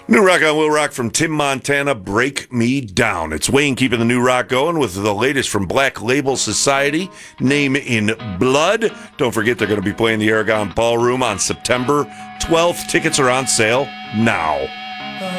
New rock on Will Rock from Tim Montana, Break Me Down. It's Wayne keeping the new rock going with the latest from Black Label Society, Name in Blood. Don't forget they're going to be playing the Aragon Ballroom on September 12th. Tickets are on sale now.